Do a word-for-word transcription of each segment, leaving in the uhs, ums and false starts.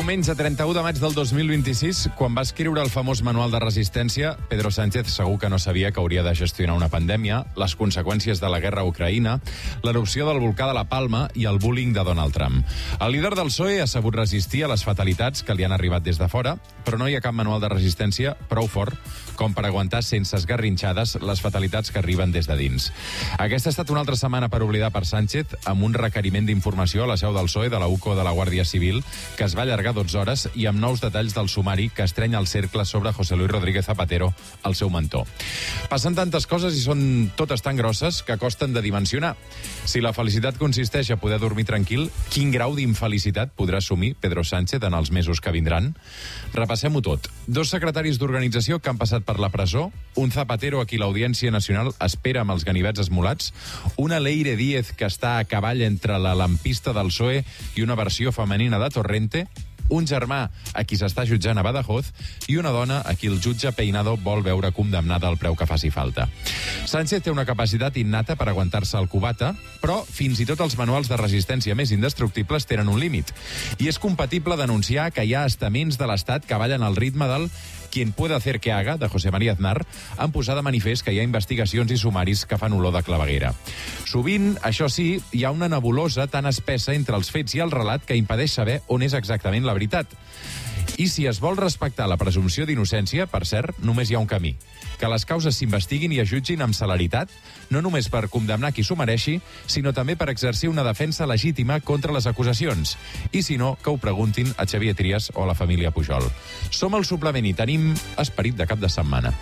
Diumenge trenta-u de maig del dos mil vint-i-sis, quan va escriure el famós manual de resistència, Pedro Sánchez segur que no sabia que hauria de gestionar una pandèmia, les conseqüències de la guerra a Ucraïna, l'erupció del volcà de la Palma i el bullying de Donald Trump. El líder del P S O E ha sabut resistir a les fatalitats que li han arribat des de fora, però no hi ha cap manual de resistència prou fort com per aguantar sense esgarrinxades les fatalitats que arriben des de dins. Aquesta ha estat una altra setmana per oblidar per Sánchez, amb un requeriment d'informació a la seu del P S O E, de la U C O de la Guàrdia Civil, que es va allargar dotze hores i amb nous detalls del sumari que estrenya el cercle sobre José Luis Rodríguez Zapatero, el seu mentor. Passen tantes coses i són totes tan grosses que costen de dimensionar. Si la felicitat consisteix a poder dormir tranquil, quin grau d'infelicitat podrà assumir Pedro Sánchez en els mesos que vindran? Repassem-ho tot. Dos secretaris d'organització que han passat per la presó, un Zapatero a qui l'Audiència Nacional espera amb els ganivets esmolats, una Leire Díez que està a cavall entre la lampista del P S O E i una versió femenina de Torrente, un germà a qui s'està jutjant a Badajoz i una dona a qui el jutge Peinado vol veure condemnada al preu que faci falta. Sánchez té una capacitat innata per aguantar-se al cubata, però fins i tot els manuals de resistència més indestructibles tenen un límit. I és compatible denunciar que hi ha estaments de l'Estat que ballen al ritme del «Quien puede hacer que haga», de José María Aznar, en posar de manifest que hi ha investigacions i sumaris que fan olor de claveguera. Sovint, això sí, hi ha una nebulosa tan espessa entre els fets i el relat que impedeix saber on és exactament la veritat. I si es vol respectar la presumpció d'innocència, per cert, només hi ha un camí. Que les causes s'investiguin i es jutgin amb celeritat, no només per condemnar qui s'ho mereixi, sinó també per exercir una defensa legítima contra les acusacions. I si no, que ho preguntin a Xavier Trias o a la família Pujol. Som al suplement i tenim esperit de cap de setmana.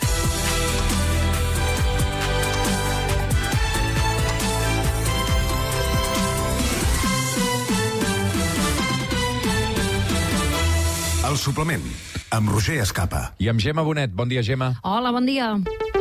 El suplement, amb Roger Escapa. I amb Gemma Bonet. Bon dia, Gemma. Hola, bon dia.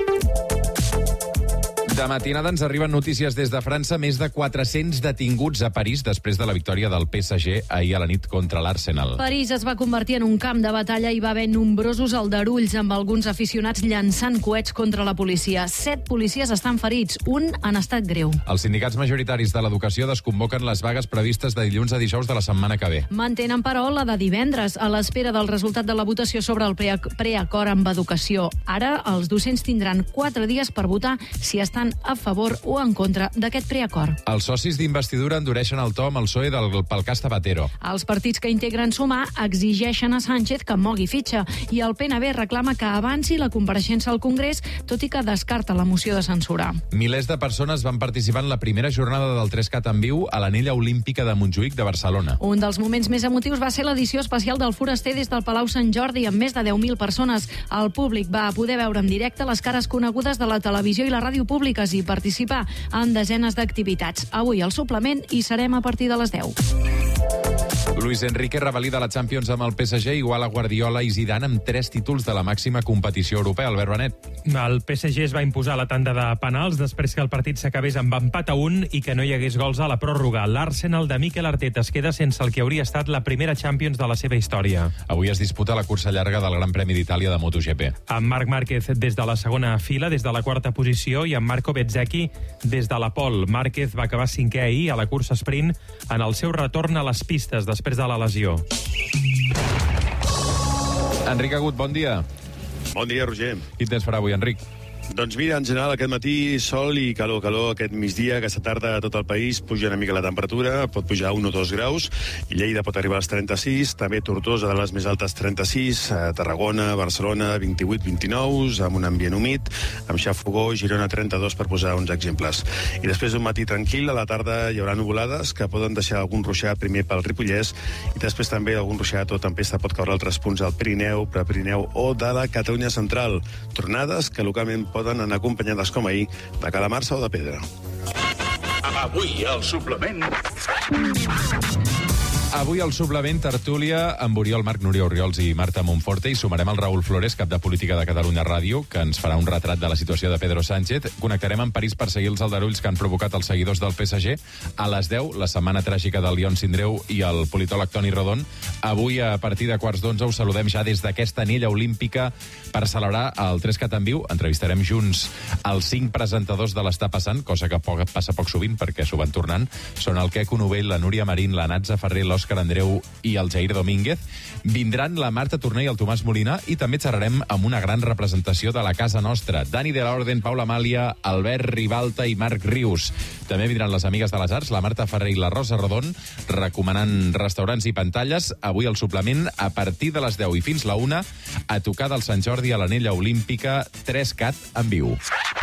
De matinada ens arriben notícies des de França, més de quatre-cents detinguts a París després de la victòria del P S G ahir a la nit contra l'Arsenal. París es va convertir en un camp de batalla i va haver nombrosos aldarulls amb alguns aficionats llançant coets contra la policia. Set policies estan ferits, un en estat greu. Els sindicats majoritaris de l'educació desconvoquen les vagues previstes de dilluns a dijous de la setmana que ve. Mantenen, però, la de divendres, a l'espera del resultat de la votació sobre el preacord amb educació. Ara, els docents tindran quatre dies per votar si estan a favor o en contra d'aquest preacord. Els socis d'investidura endureixen el to amb el P S O E del, pel cas Zapatero. Els partits que integren Sumar exigeixen a Sánchez que mogui fitxa i el P N B reclama que avanci la compareixença al Congrés, tot i que descarta la moció de censura. Milers de persones van participar en la primera jornada del tres cat en viu a l'anella olímpica de Montjuïc de Barcelona. Un dels moments més emotius va ser l'edició especial del Foraster des del Palau Sant Jordi, amb més de deu mil persones. El públic va poder veure en directe les cares conegudes de la televisió i la ràdio públiques i participar en desenes d'activitats. Avui al suplement hi serem a partir de les deu. Luis Enrique revalida la Champions amb el P S G, igual a Guardiola i Zidane amb tres títols de la màxima competició europea. Albert Benet. El P S G es va imposar la tanda de penals després que el partit s'acabés amb empat a un i que no hi hagués gols a la pròrroga. L'Arsenal de Mikel Arteta es queda sense el que hauria estat la primera Champions de la seva història. Avui es disputa la cursa llarga del Gran Premi d'Itàlia de MotoGP. Amb Marc Márquez des de la segona fila, des de la quarta posició, i amb Marco Bezzecchi des de la pole. Márquez va acabar cinquè ahir a la cursa sprint en el seu retorn a les pistes després de la lesió. Enric Agut, bon dia. Bon dia, Roger. Quin temps farà avui, Enric? Doncs mira, en general, aquest matí sol i calor, calor aquest migdia, aquesta tarda a tot el país puja una mica la temperatura, pot pujar un o dos graus, i Lleida pot arribar als trenta-sis, també Tortosa de les més altes trenta-sis, Tarragona, Barcelona vint-i-vuit vint-i-nou, amb un ambient humit, amb xafogó, Girona trenta-dos, per posar uns exemples. I després d'un matí tranquil, a la tarda hi haurà nuvolades que poden deixar algun ruixat primer pel Ripollès i després també algun ruixat o tempesta pot caure a altres punts al Pirineu, Prepirineu o de la Catalunya central. Tornades que localment poden anar acompanyades com ahir de calamarsa o de pedra. Avui al suplement... Avui al suplement tertúlia amb Oriol Marc, Núria Orriols i Marta Monforte, i sumarem el Raül Flores, cap de Política de Catalunya Ràdio, que ens farà un retrat de la situació de Pedro Sánchez. Connectarem amb París per seguir els aldarulls que han provocat els seguidors del P S G. A les deu, la setmana tràgica del Lion Sindreu i el politòleg Toni Rodon Avui, a partir de quarts d'onze, us saludem ja des d'aquesta anella olímpica per celebrar el tres cat en viu. Entrevistarem junts els cinc presentadors de l'Està Passant, cosa que poc, passa poc sovint perquè s'ho van tornant. Són el Queco Novell, la Núria Marín, la Natza Ferrer, l'Òscar Andreu i el Jair Domínguez. Vindran la Marta Torner i el Tomàs Molina i també xerrarem amb una gran representació de la casa nostra. Dani de la Orden, Paula Amàlia, Albert Ribalta i Marc Rius. També vindran les amigues de les arts, la Marta Ferrer i la Rosa Rodon, recomanant restaurants i pantalles. Avui el suplement, a partir de les deu i fins la una, a tocar del Sant Jordi a l'anella olímpica tres cat en viu.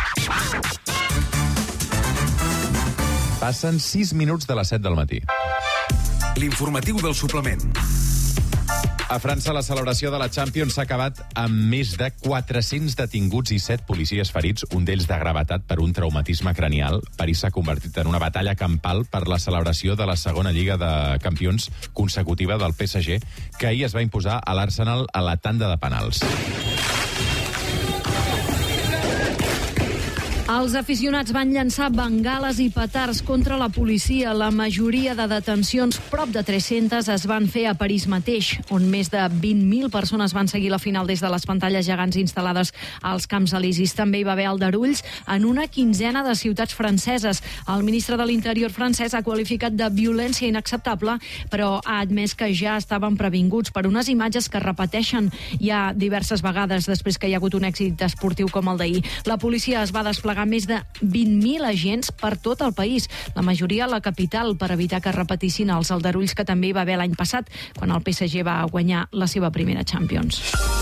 Passen sis minuts de les set del matí. L'informatiu del suplement. A França, la celebració de la Champions s'ha acabat amb més de quatre-cents detinguts i set policies ferits, un d'ells de gravetat per un traumatisme cranial. París s'ha convertit en una batalla campal per la celebració de la segona Lliga de Campions consecutiva del P S G, que ahir es va imposar a l'Arsenal a la tanda de penals. Els aficionats van llançar bengales i petards contra la policia. La majoria de detencions, prop de tres-centes, es van fer a París mateix, on més de vint mil persones van seguir la final des de les pantalles gegants instal·lades als Camps Elisis. També hi va haver aldarulls en una quinzena de ciutats franceses. El ministre de l'Interior francès ha qualificat de violència inacceptable, però ha admès que ja estaven previnguts per unes imatges que repeteixen ja diverses vegades després que hi ha hagut un èxit esportiu com el d'ahir. La policia es va desplegar més de vint mil agents per tot el país, la majoria a la capital, per evitar que es repetissin els aldarulls que també hi va haver l'any passat, quan el P S G va guanyar la seva primera Champions.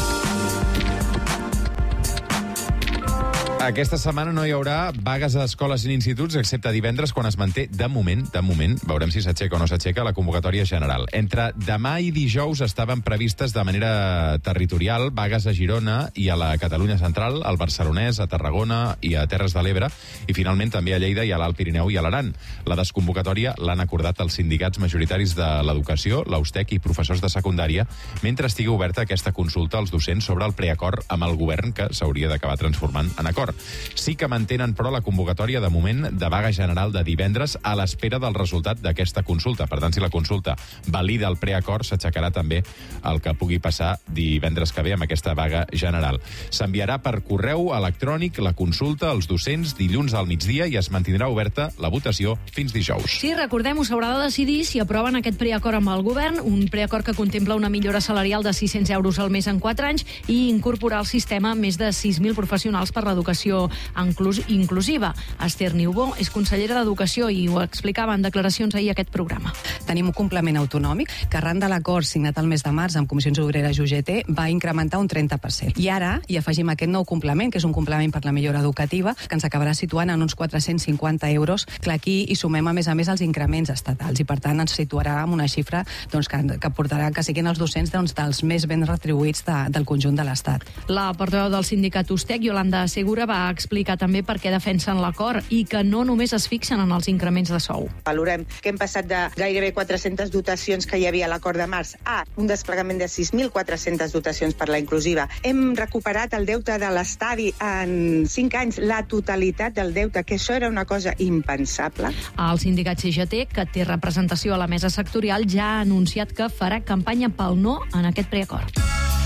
Aquesta setmana no hi haurà vagues a escoles i instituts, excepte divendres, quan es manté, de moment, de moment, veurem si s'aixeca o no s'aixeca, la convocatòria general. Entre demà i dijous estaven previstes de manera territorial vagues a Girona i a la Catalunya Central, al Barcelonès, a Tarragona i a Terres de l'Ebre, i finalment també a Lleida i a l'Alt Pirineu i a l'Aran. La desconvocatòria l'han acordat els sindicats majoritaris de l'educació, l'Austec i professors de secundària, mentre estigui oberta aquesta consulta als docents sobre el preacord amb el govern, que s'hauria d'acabar transformant en acord. Sí que mantenen, però, la convocatòria de moment de vaga general de divendres a l'espera del resultat d'aquesta consulta. Per tant, si la consulta valida el preacord, s'aixecarà també el que pugui passar divendres que ve amb aquesta vaga general. S'enviarà per correu electrònic la consulta als docents dilluns al migdia i es mantindrà oberta la votació fins dijous. Sí, recordem-ho, s'haurà de decidir si aproven aquest preacord amb el govern, un preacord que contempla una millora salarial de sis-cents euros al mes en quatre anys i incorporar al sistema més de sis mil professionals per l'educació inclusiva. Esther Niubó és consellera d'Educació i ho explicava en declaracions ahir a aquest programa. Tenim un complement autonòmic que arran de l'acord signat el mes de març amb Comissions Obreres i U G T va incrementar un trenta per cent. I ara hi afegim aquest nou complement, que és un complement per la millora educativa, que ens acabarà situant en uns quatre-cents cinquanta euros. Clar, aquí hi sumem a més a més els increments estatals i per tant ens situarà en una xifra doncs, que, que portarà que siguin els docents doncs, dels més ben retribuïts de, del conjunt de l'Estat. La portaveu del sindicat Ustec, Yolanda Segura, va explicar també per què defensen l'acord i que no només es fixen en els increments de sou. Valorem que hem passat de gairebé quatre-centes dotacions que hi havia a l'acord de març a un desplegament de sis mil quatre-centes dotacions per la inclusiva. Hem recuperat el deute de l'estadi en cinc anys, la totalitat del deute, que això era una cosa impensable. El sindicat C G T, que té representació a la mesa sectorial, ja ha anunciat que farà campanya pel no en aquest preacord.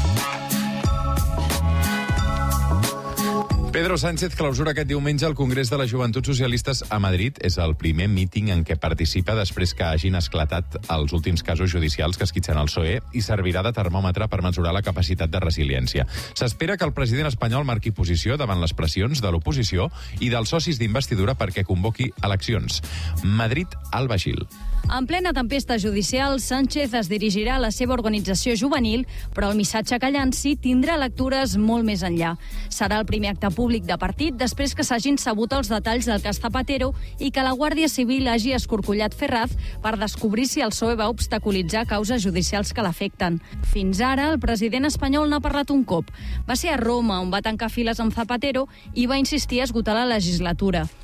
Pedro Sánchez clausura aquest diumenge el Congrés de les Joventuts Socialistes a Madrid. És el primer míting en què participa després que hagin esclatat els últims casos judicials que esquitxen el P S O E i servirà de termòmetre per mesurar la capacitat de resiliència. S'espera que el president espanyol marqui posició davant les pressions de l'oposició i dels socis d'investidura perquè convoqui eleccions. Madrid al Baixil. En plena tempesta judicial, Sánchez es dirigirà a la seva organització juvenil, però el missatge que llanci tindrà lectures molt més enllà. Serà el primer acte públic de partit després que s'hagin sabut els detalls del cas Zapatero i que la Guàrdia Civil hagi escorcollat Ferraz per descobrir si el P S O E va obstaculitzar causes judicials que l'afecten. Fins ara, el president espanyol n'ha parlat un cop. Va ser a Roma, on va tancar files amb Zapatero i va insistir a esgotar la legislatura.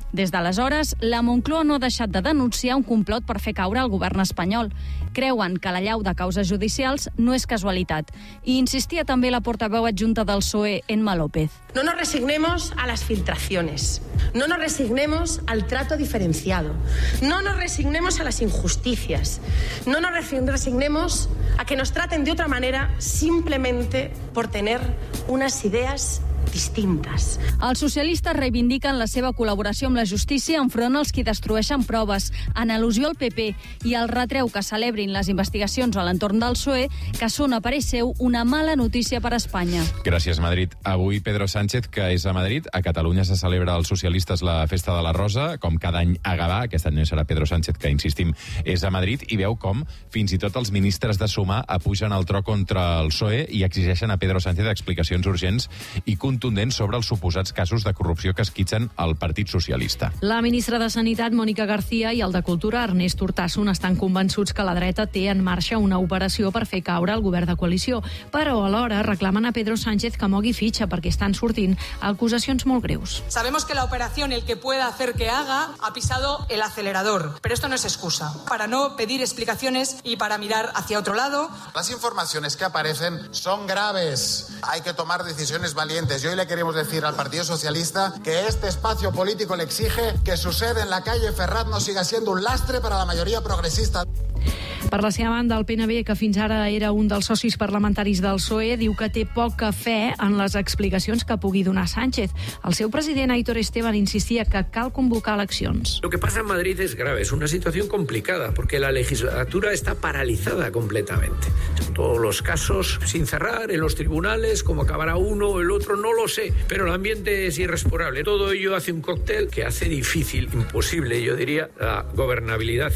Des d'aleshores, la Moncloa no ha deixat de denunciar un complot per fer caure el govern espanyol. Creuen que l'allau de causes judicials no és casualitat. I insistia també la portaveu adjunta del P S O E, Emma López. No nos resignemos a las filtraciones. No nos resignemos al trato diferenciado. No nos resignemos a las injusticias. No nos resignemos a que nos traten de otra manera simplemente por tener unas ideas distintes. Els socialistes reivindiquen la seva col·laboració amb la justícia enfront als qui destrueixen proves, en al·lusió al P P, i el retreu que celebrin les investigacions a l'entorn del P S O E, que són, a parer seu, una mala notícia per a Espanya. Gràcies, Madrid. Avui Pedro Sánchez, que és a Madrid. A Catalunya se celebra als socialistes la Festa de la Rosa, com cada any a Gavà. Aquest any serà Pedro Sánchez, que, insistim, és a Madrid, i veu com fins i tot els ministres de Sumar apugen el tro contra el P S O E i exigeixen a Pedro Sánchez explicacions urgents i contundents sobre els suposats casos de corrupció que esquitxen al Partit Socialista. La ministra de Sanitat, Mònica García, i el de Cultura, Ernest Urtasun, estan convençuts que la dreta té en marxa una operació per fer caure el govern de coalició, però alhora reclamen a Pedro Sánchez que mogui fitxa perquè estan sortint acusacions molt greus. Sabemos que la operación, el que pueda hacer que haga, ha pisado el acelerador, pero esto no es excusa para no pedir explicaciones y para mirar hacia otro lado. Las informaciones que aparecen son graves. Hay que tomar decisiones valientes. Y hoy le queremos decir al Partido Socialista que este espacio político le exige que su sede en la calle Ferraz no siga siendo un lastre para la mayoría progresista. Per la seva banda, el P N B, que fins ara era un dels socis parlamentaris del P S O E, diu que té poca fe en les explicacions que pugui donar Sánchez. El seu president, Aitor Esteban, insistia que cal convocar eleccions. Lo que pasa en Madrid es grave, es una situación complicada, porque la legislatura está paralizada completamente. Todos los casos sin cerrar en los tribunales, como acabará uno o el otro, no lo sé, pero el ambiente es irrespirable. Todo ello hace un cóctel que hace difícil, imposible, yo diría, la gobernabilidad.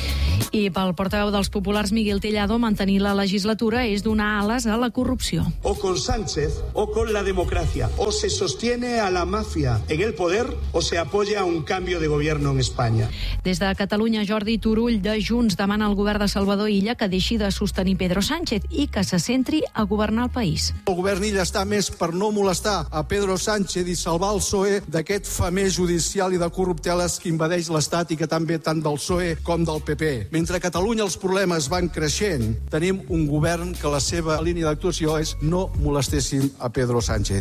I pel portaveu dels populars, Miguel Tellado, mantenir la legislatura és donar ales a la corrupció. O con Sánchez o con la democracia. O se sostiene a la mafia en el poder o se apoya a un cambio de gobierno en España. Des de Catalunya, Jordi Turull, de Junts, demana al govern de Salvador Illa que deixi de sostenir Pedro Sánchez i que se centri a governar el país. El govern Illa està més per no molestar a Pedro Sánchez i salvar el P S O E d'aquest famés judicial i de corrupteles que invadeix l'Estat i que també tant del P S O E com del P P. Mentre a Catalunya els problemes van creixent, tenim un govern que la seva línia d'actuació és no molestessin a Pedro Sánchez.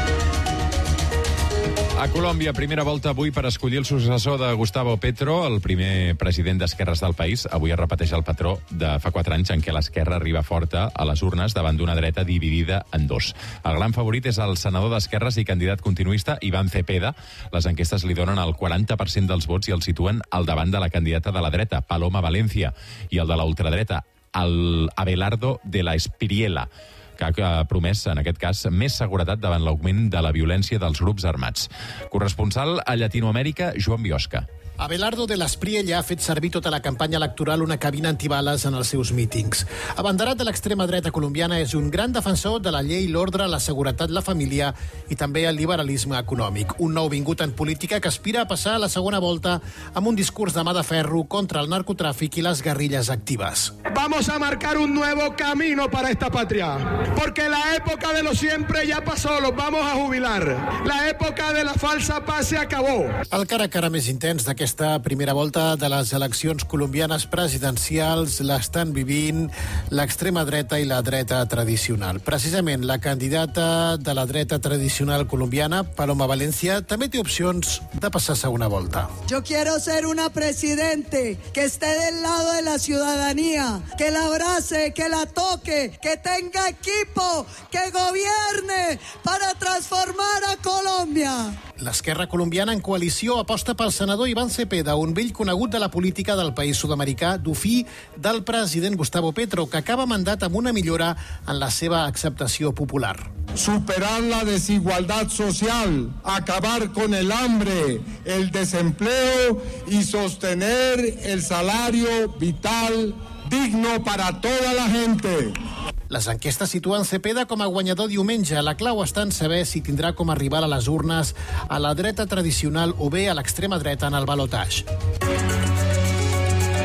A Colòmbia, primera volta avui per escollir el successor de Gustavo Petro, el primer president d'esquerres del país. Avui es repeteix el patró de fa quatre anys en què l'esquerra arriba forta a les urnes davant d'una dreta dividida en dos. El gran favorit és el senador d'esquerres i candidat continuista, Iván Cepeda. Les enquestes li donen el quaranta per cent dels vots i el situen al davant de la candidata de la dreta, Paloma Valencia, i el de la ultradreta, el Abelardo de la Espriella, que ha promès, en aquest cas, més seguretat davant l'augment de la violència dels grups armats. Corresponsal a Llatinoamèrica, Joan Biosca. Abelardo de la Espriella ha fet servir tota la campanya electoral una cabina antibales en els seus mítings. Abanderat de l'extrema dreta colombiana, és un gran defensor de la llei, l'ordre, la seguretat, la família i també el liberalisme econòmic. Un nou vingut en política que aspira a passar a la segona volta amb un discurs de mà de ferro contra el narcotràfic i les guerrillas actives. Vamos a marcar un nuevo camino para esta patria, porque la época de lo siempre ya pasó, los vamos a jubilar. La época de la falsa paz se acabó. El cara a cara més intens d'aquest Aquesta primera volta de les eleccions colombianes presidencials l'estan vivint l'extrema dreta i la dreta tradicional. Precisament la candidata de la dreta tradicional colombiana, Paloma Valencia, també té opcions de passar a segona volta. Yo quiero ser una presidente que esté del lado de la ciudadanía, que la abrace, que la toque, que tenga equipo, que gobierne para transformar a Colombia. L'esquerra colombiana en coalició aposta pel senador Iván Cepeda, un vell conegut de la política del país sud-americà, dofí del president Gustavo Petro, que acaba mandat amb una millora en la seva acceptació popular. Superar la desigualdad social, acabar con el hambre, el desempleo y sostener el salario vital digno para toda la gente. Les enquestes situen Cepeda com a guanyador diumenge. La clau està en saber si tindrà com arribar a les urnes a la dreta tradicional o bé a l'extrema dreta en el balotatge.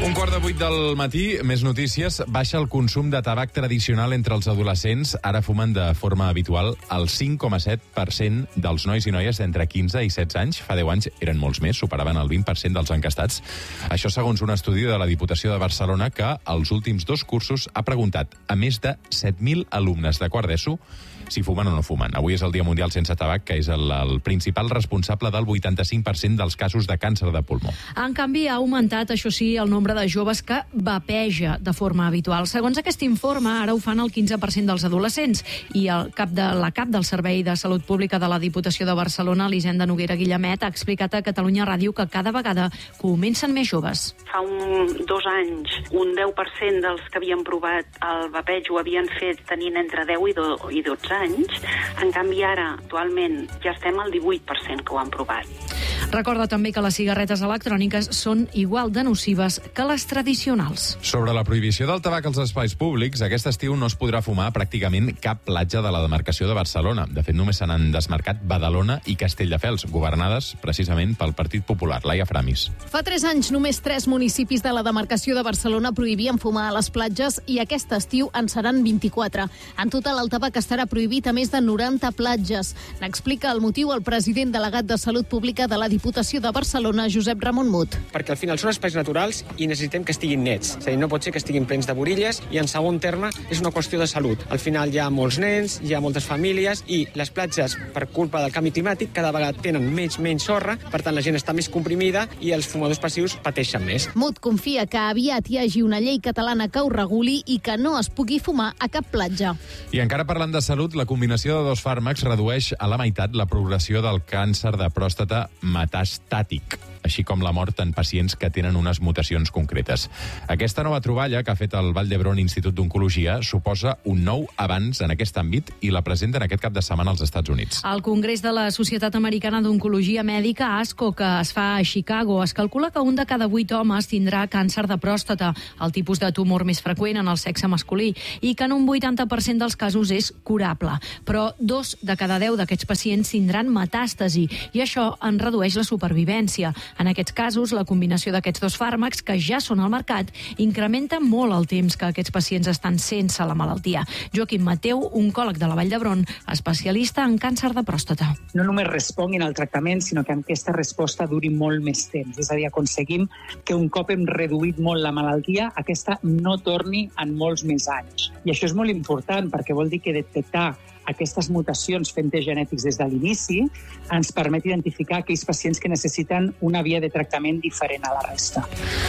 Un quart de vuit del matí, més notícies. Baixa el consum de tabac tradicional entre els adolescents. Ara fumen de forma habitual el cinc coma set per cent dels nois i noies d'entre quinze i setze anys. Fa deu anys eren molts més, superaven el vint per cent dels encastats. Això segons un estudi de la Diputació de Barcelona que als últims dos cursos ha preguntat a més de set mil alumnes de quart d'ESO si fumen o no fumen. Avui és el Dia Mundial Sense Tabac, que és el, el principal responsable del vuitanta-cinc per cent dels casos de càncer de pulmó. En canvi, ha augmentat, això sí, el nombre de joves que vapeja de forma habitual. Segons aquest informe, ara ho fan el quinze per cent dels adolescents. I el cap de, la cap del Servei de Salut Pública de la Diputació de Barcelona, Elisenda Noguera Guillemet, ha explicat a Catalunya Ràdio que cada vegada comencen més joves. Fa un, dos anys, un deu per cent dels que havien provat el vapeig ho havien fet tenint entre deu i dotze anys. En canvi, ara, actualment, ja estem al divuit per cent que ho han provat. Recorda també que les cigarretes electròniques són igual de nocives que les tradicionals. Sobre la prohibició del tabac als espais públics, aquest estiu no es podrà fumar pràcticament cap platja de la demarcació de Barcelona. De fet, només se n'han desmarcat Badalona i Castelldefels, governades precisament pel Partit Popular. Laia Framis. Fa tres anys, només tres municipis de la demarcació de Barcelona prohibien fumar a les platges i aquest estiu en seran vint-i-quatre. En total, el tabac estarà prohibit a més de noranta platges. N'explica el motiu el president delegat de Salut Pública de la Diputació de Barcelona, Josep Ramon Mut. Perquè al final són espais naturals i necessitem que estiguin nets. És a dir, no pot ser que estiguin plens de borilles i en segon terme és una qüestió de salut. Al final hi ha molts nens, hi ha moltes famílies i les platges, per culpa del canvi climàtic, cada vegada tenen menys, menys sorra, per tant la gent està més comprimida i els fumadors passius pateixen més. Mut confia que aviat hi hagi una llei catalana que ho reguli i que no es pugui fumar a cap platja. I encara parlant de salut, la combinació de dos fàrmacs redueix a la meitat la progressió del càncer de pròstata metastàtic, així com la mort en pacients que tenen unes mutacions concretes. Aquesta nova troballa que ha fet el Vall d'Hebron Institut d'Oncologia suposa un nou avanç en aquest àmbit i la presenten aquest cap de setmana als Estats Units. Al Congrés de la Societat Americana d'Oncologia Mèdica, ASCO, que es fa a Chicago, es calcula que un de cada vuit homes tindrà càncer de pròstata, el tipus de tumor més freqüent en el sexe masculí, i que en un vuitanta per cent dels casos és curable. Però dos de cada deu d'aquests pacients tindran metàstasi i això en redueix la supervivència. En aquests casos, la combinació d'aquests dos fàrmacs, que ja són al mercat, incrementa molt el temps que aquests pacients estan sense la malaltia. Joaquim Mateu, oncòleg de la Vall d'Hebron, especialista en càncer de pròstata. No només responguin al tractament, sinó que aquesta resposta duri molt més temps. És a dir, aconseguim que un cop hem reduït molt la malaltia, aquesta no torni en molts més anys. I això és molt important perquè vol dir que detectar aquestes mutacions fent tests genètics des de l'inici ens permet identificar aquells pacients que necessiten una via de tractament diferent a la resta.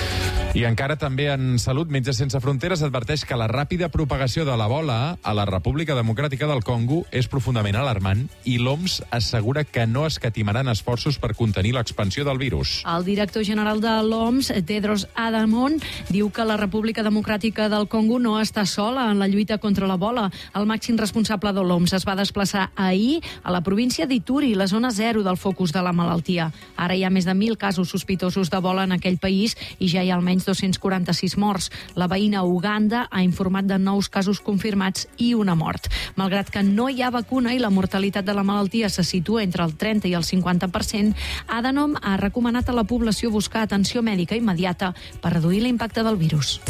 I encara també en salut, Metges Sense Fronteres adverteix que la ràpida propagació de l'Ebola a la República Democràtica del Congo és profundament alarmant i l'O M S assegura que no escatimaran esforços per contenir l'expansió del virus. El director general de l'O M S, Tedros Adhanom, diu que la República Democràtica del Congo no està sola en la lluita contra l'Ebola. El màxim responsable de l'O M S es va desplaçar ahir a la província d'Ituri, la zona zero del focus de la malaltia. Ara hi ha més de mil casos sospitosos d'Ebola en aquell país i ja hi ha almenys dos-cents quaranta-sis morts. La veïna Uganda ha informat de nous casos confirmats i una mort. Malgrat que no hi ha vacuna i la mortalitat de la malaltia se situa entre el trenta i el cinquanta per cent, Adhanom ha recomanat a la població buscar atenció mèdica immediata per reduir l'impacte del virus.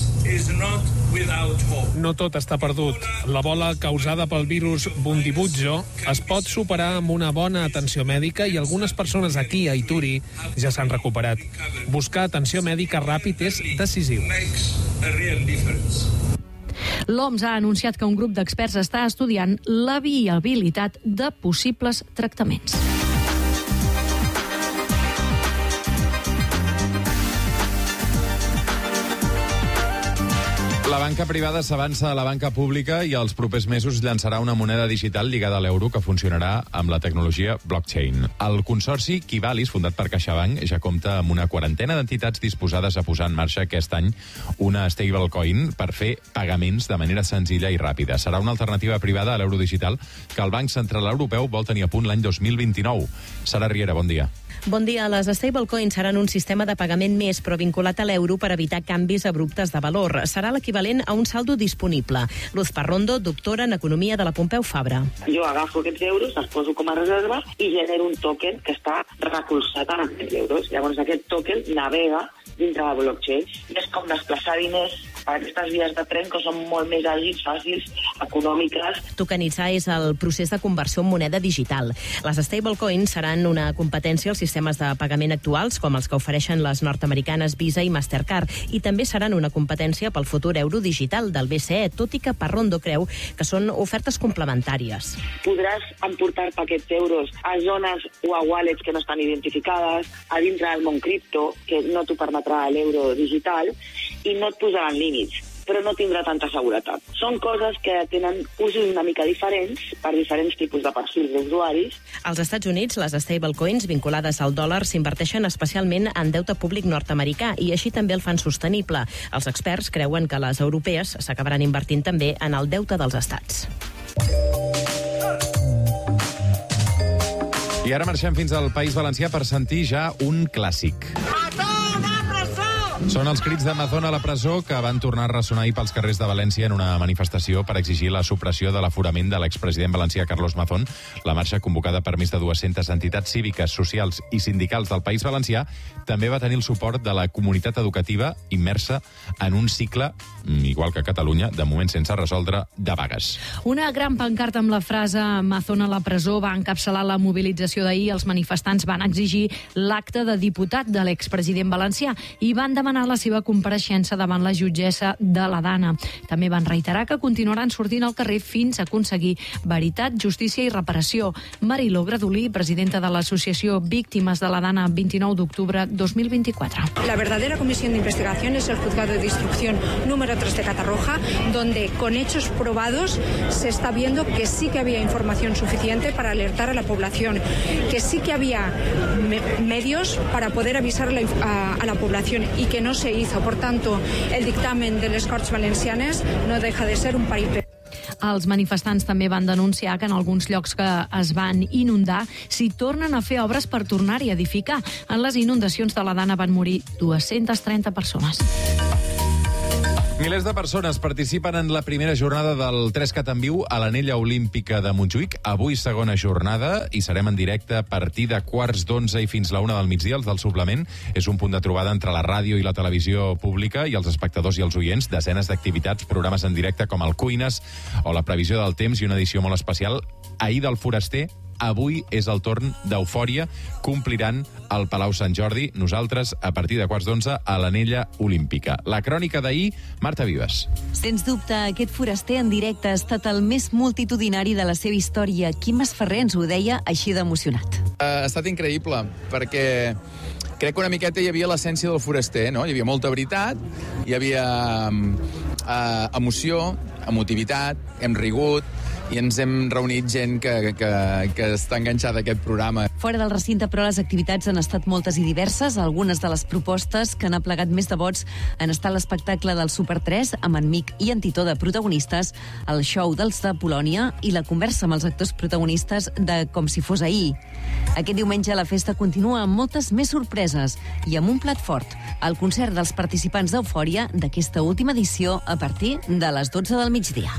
No tot està perdut. L'Ebola causada pel virus Bundibugyo es pot superar amb una bona atenció mèdica i algunes persones aquí a Ituri ja s'han recuperat. Buscar atenció mèdica ràpid és decisiu. L'O M S ha anunciat que un grup d'experts està estudiant la viabilitat de possibles tractaments. La banca privada s'avança a la banca pública i als propers mesos llançarà una moneda digital lligada a l'euro que funcionarà amb la tecnologia blockchain. El consorci Kivalis, fundat per CaixaBank, ja compta amb una quarantena d'entitats disposades a posar en marxa aquest any una stablecoin per fer pagaments de manera senzilla i ràpida. Serà una alternativa privada a l'euro digital que el Banc Central Europeu vol tenir a punt l'any dos mil vint-i-nou. Sara Riera, bon dia. Bon dia. Les stablecoins seran un sistema de pagament més, però vinculat a l'euro per evitar canvis abruptes de valor. Serà l'equivalent a un saldo disponible. Luz Parrondo, doctora en Economia de la Pompeu Fabra. Jo agafo aquests euros, els poso com a reserva i genero un token que està recolzat en aquests euros. Llavors aquest token navega dintre la blockchain. I és com desplaçar diners per aquestes vies de tren que són molt més àgils, fàcils, econòmiques. Tokenitzar és el procés de conversió en moneda digital. Les stablecoins seran una competència als sistemes de pagament actuals, com els que ofereixen les nord-americanes Visa i Mastercard, i també seran una competència pel futur euro digital del B C E, tot i que Parrondo creu que són ofertes complementàries. Podràs emportar-te aquests euros a zones o a wallets que no estan identificades, a dintre del món cripto, que no t'ho permetrà l'euro digital, i no et posaran límits, però no tindrà tanta seguretat. Són coses que tenen usos una mica diferents per diferents tipus de perfils d'usuaris. Als Estats Units, les stablecoins vinculades al dòlar s'inverteixen especialment en deute públic nord-americà i així també el fan sostenible. Els experts creuen que les europees s'acabaran invertint també en el deute dels estats. I ara marxem fins al País Valencià per sentir ja un clàssic. Són els crits de Mazón a la presó que van tornar a ressonar ahir pels carrers de València en una manifestació per exigir la supressió de l'aforament de l'expresident valencià Carlos Mazón. La marxa, convocada per més de dues-centes entitats cíviques, socials i sindicals del País Valencià, també va tenir el suport de la comunitat educativa immersa en un cicle, igual que a Catalunya, de moment sense resoldre, de vagues. Una gran pancarta amb la frase Mazón a la presó va encapçalar la mobilització d'ahir. Els manifestants van exigir l'acte de diputat de l'expresident valencià i van demanar la seva compareixença davant la jutgessa de la Dana. També van reiterar que continuaran sortint al carrer fins a aconseguir veritat, justícia i reparació. Mariló Gradolí, presidenta de l'Associació Víctimes de la Dana, vint-i-nou d'octubre dos mil vint-i-quatre. La verdadera comisión de investigación es el juzgado de instrucción número tres de Catarroja, donde con hechos probados se está viendo que sí que había información suficiente para alertar a la población, que sí que había me medios para poder avisar a la, a, a la población y que no se hizo. Por tanto, el dictamen de les Corts Valencianes no deja de ser un paripé. Els manifestants també van denunciar que en alguns llocs que es van inundar s'hi tornen a fer obres per tornar-hi a edificar. En les inundacions de la Dana van morir dues-centes trenta persones. Milers de persones participen en la primera jornada del tres cat en viu a l'Anella Olímpica de Montjuïc. Avui segona jornada i serem en directe a partir de quarts d'onze i fins la una del migdia. Els del suplement és un punt de trobada entre la ràdio i la televisió pública i els espectadors i els oients. Desenes d'activitats, programes en directe com el Cuines o la previsió del temps i una edició molt especial. Ahir del Foraster, avui és el torn d'Eufòria. Compliran al Palau Sant Jordi. Nosaltres, a partir de quarts d'onze, a l'Anella Olímpica. La crònica d'ahir, Marta Vives. Sens dubte, aquest foraster en directe ha estat el més multitudinari de la seva història. Quim Masferrer ens ho deia així d'emocionat. Ha estat increïble, perquè crec que una miqueta hi havia l'essència del foraster, no? Hi havia molta veritat, hi havia eh, emoció, emotivitat, hem rigut, i ens hem reunit gent que, que, que està enganxada a aquest programa. Fora del recinte, però, les activitats han estat moltes i diverses. Algunes de les propostes que han aplegat més de vots han estat l'espectacle del Super tres, amb en Mic i en Titó de protagonistes, el show dels de Polònia i la conversa amb els actors protagonistes de Com si fos ahir. Aquest diumenge la festa continua amb moltes més sorpreses i amb un plat fort, el concert dels participants d'Eufòria d'aquesta última edició a partir de les dotze del migdia.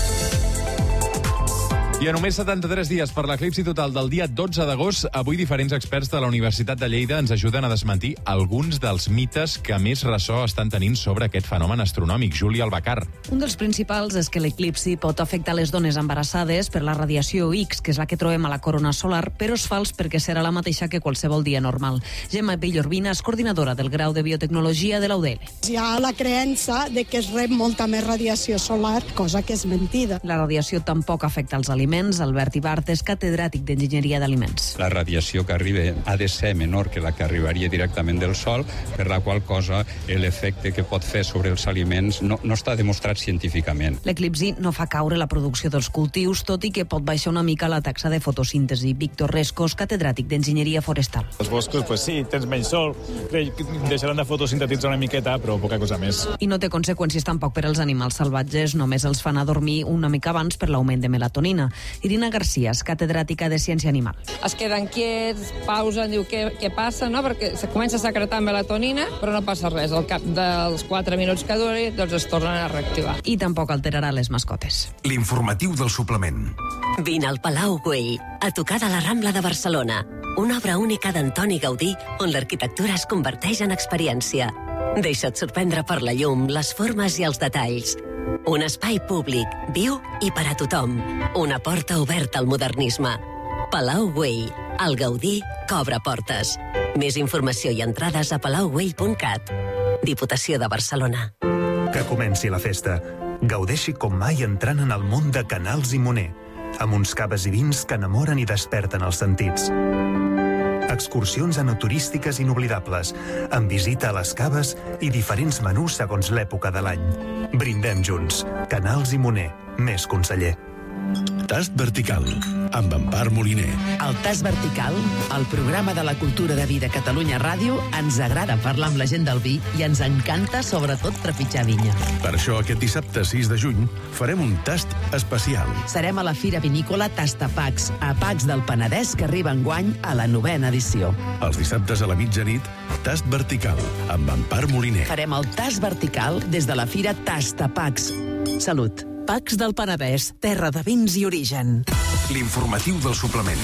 I a només setanta-tres dies per l'eclipsi total del dia dotze d'agost, avui diferents experts de la Universitat de Lleida ens ajuden a desmentir alguns dels mites que més ressò estan tenint sobre aquest fenomen astronòmic. Júlia Albacar. Un dels principals és que l'eclipsi pot afectar les dones embarassades per la radiació X, que és la que trobem a la corona solar, però és fals perquè serà la mateixa que qualsevol dia normal. Gemma Pellorbina és coordinadora del grau de Biotecnologia de la U D L. Hi ha la creença de que es rep molta més radiació solar, cosa que és mentida. La radiació tampoc afecta els aliments. Albert Ibart és catedràtic d'Enginyeria d'Aliments. La radiació que arriba ha de ser menor que la que arribaria directament del Sol, per la qual cosa l'efecte que pot fer sobre els aliments no, no està demostrat científicament. L'eclipsi no fa caure la producció dels cultius, tot i que pot baixar una mica la taxa de fotosíntesi. Víctor Rescos, catedràtic d'Enginyeria Forestal. Els boscos, pues sí, tens menys sol, deixaran de fotosintetitzar una miqueta, però poca cosa més. I no té conseqüències tampoc per als animals salvatges, només els fan a dormir una mica abans per l'augment de melatonina. Irina García, catedràtica de Ciència Animal. Es queden quiets, pausen, diu què, què passa, no? Perquè se comença a secretar melatonina, però no passa res. Al cap dels quatre minuts que duri, doncs es tornen a reactivar. I tampoc alterarà les mascotes. L'informatiu del suplement. Vine al Palau Güell, a tocar de la Rambla de Barcelona. Una obra única d'Antoni Gaudí, on l'arquitectura es converteix en experiència. Deixa't sorprendre per la llum, les formes i els detalls. Un espai públic, viu i per a tothom. Una porta oberta al modernisme. Palau Güell. El Gaudí cobra portes. Més informació i entrades a palau güell punt cat. Diputació de Barcelona. Que comenci la festa. Gaudeixi com mai entrant en el món de Canals i Moner, amb uns caves i vins que enamoren i desperten els sentits. Excursions enoturístiques inoblidables, amb visita a les caves i diferents menús segons l'època de l'any. Brindem junts. Canals i Moner. Més conseller. Tast vertical, amb Empar Moliner. El Tast vertical, el programa de la cultura de vi de Catalunya Ràdio, ens agrada parlar amb la gent del vi i ens encanta, sobretot, trepitjar vinya. Per això, aquest dissabte sis de juny, farem un tast especial. Serem a la Fira Vinícola Tastapacs, a Pacs del Penedès, que arriba enguany a la novena edició. Els dissabtes a la mitjanit, Tast vertical, amb Empar Moliner. Farem el Tast vertical des de la Fira Tastapacs. Salut. Pacs del Penedès, terra de vins i origen. L'informatiu del suplement.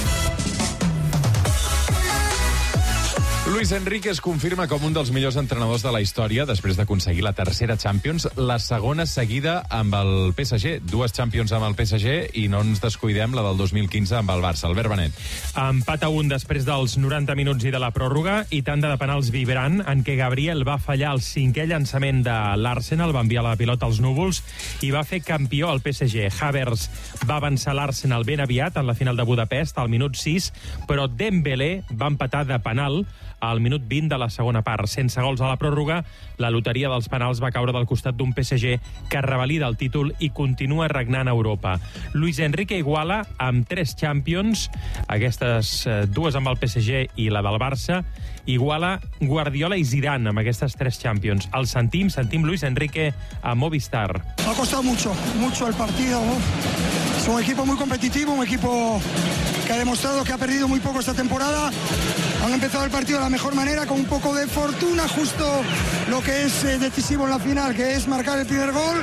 Luis Enrique es confirma com un dels millors entrenadors de la història després d'aconseguir la tercera Champions, la segona seguida amb el P S G. Dues Champions amb el P S G i no ens descuidem la del dos mil quinze amb el Barça. Albert Benet. Empat a un després dels noranta minuts i de la pròrroga i tanda de penals vibrant en què Gabriel va fallar el cinquè llançament de l'Arsenal, va enviar la pilota als núvols i va fer campió al P S G. Havertz va avançar l'Arsenal ben aviat en la final de Budapest al minut sis, però Dembélé va empatar de penal al minut vint de la segona part. Sense gols a la pròrroga, la loteria dels penals va caure del costat d'un P S G que revalida el títol i continua regnant a Europa. Luis Enrique iguala amb tres Champions, aquestes dues amb el P S G i la del Barça, iguala Guardiola i Zidane amb aquestes tres Champions. El sentim, sentim Luis Enrique a Movistar. Ha costado mucho, mucho el partido, ¿no? Es un equipo muy competitivo, un equipo que ha demostrado que ha perdido muy poco esta temporada. Han empezado el partido de la mejor manera, con un poco de fortuna, justo lo que es eh, decisivo en la final, que es marcar el primer gol.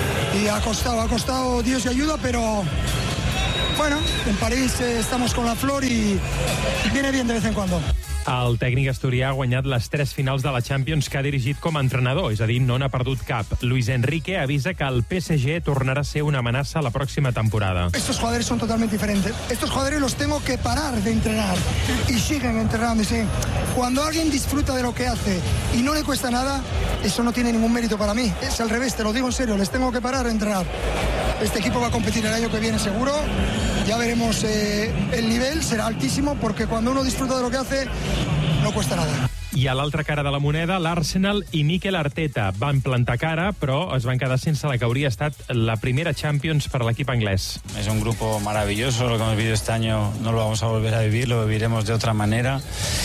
Y ha costado, ha costado Dios y ayuda, pero bueno, en París eh, estamos con la flor y viene bien de vez en cuando. El tècnic asturià ha guanyat les tres finals de la Champions que ha dirigit com a entrenador, és a dir, no n'ha perdut cap. Luis Enrique avisa que el P S G tornarà a ser una amenaça la pròxima temporada. Estos jugadores son totalmente diferentes. Estos jugadores los tengo que parar de entrenar y siguen entrenándose. Cuando alguien disfruta de lo que hace y no le cuesta nada, eso no tiene ningún mérito para mí. Es al revés, te lo digo en serio, les tengo que parar de entrenar. Este equipo va a competir el año que viene seguro. Ya veremos, eh, el nivel será altísimo porque cuando uno disfruta de lo que hace, no cuesta nada. I a l'altra cara de la moneda, l'Arsenal i Mikel Arteta van plantar cara, però es van quedar sense la que hauria estat la primera Champions per a l'equip anglès. Es un grupo maravilloso, lo que hemos vivido este año no lo vamos a volver a vivir, lo viviremos de otra manera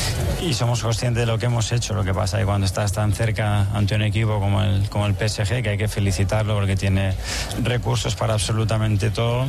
y somos conscientes de lo que hemos hecho. Lo que pasa es que cuando estás tan cerca ante un equipo como el, como el P S G, que hay que felicitarlo porque tiene recursos para absolutamente todo,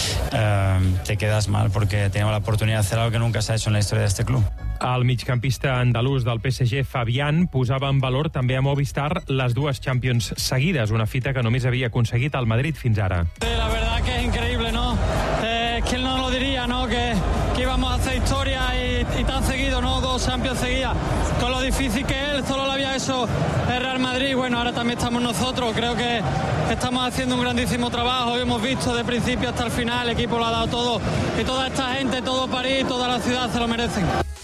eh, te quedas mal porque tenemos la oportunidad de hacer algo que nunca se ha hecho en la historia de este club. El migcampista andalús del P S G, Fabián, posava en valor també a Movistar les dues Champions seguides, una fita que només havia aconseguit al Madrid fins ara. Sí, la verdad que es increíble, ¿no? Eh, ¿Quién no lo diría, no? Que, que íbamos a hacer historia y, y tan seguido, ¿no? Dos Champions seguidas. Con lo difícil que él, solo lo había hecho el Real Madrid. Bueno, ahora también estamos nosotros. Creo que estamos haciendo un grandísimo trabajo. Hemos visto de principio hasta el final, el equipo lo ha dado todo. Y toda esta gente, todo París, toda la ciudad se lo merecen.